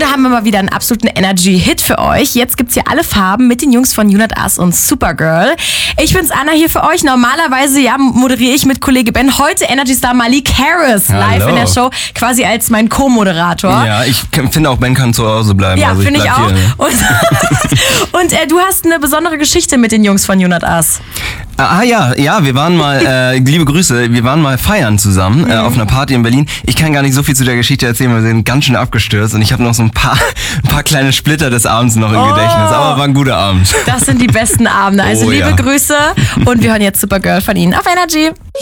da haben wir mal wieder einen absoluten Energy-Hit für euch. Jetzt gibt's hier alle Farben mit den Jungs von Unit Us und Supergirl. Ich bin's Anna hier für euch. Normalerweise moderiere ich mit Kollege Ben. Heute Energy-Star Malik Harris live in der Show, quasi als mein Co-Moderator. Ja, ich finde auch, Ben kann zu Hause bleiben. Ja, also finde ich auch. Hier, ne? Und du hast eine besondere Geschichte mit den Jungs von Unit Us. Ja, wir waren mal, liebe Grüße, wir waren mal feiern zusammen auf einer Party in Berlin. Ich kann gar nicht so viel zu der Geschichte erzählen, weil wir sind ganz schön abgestürzt und ich habe noch so ein paar kleine Splitter des Abends noch im Gedächtnis, aber war ein guter Abend. Das sind die besten Abende, also liebe Grüße und wir hören jetzt Supergirl von Ihnen auf Energy.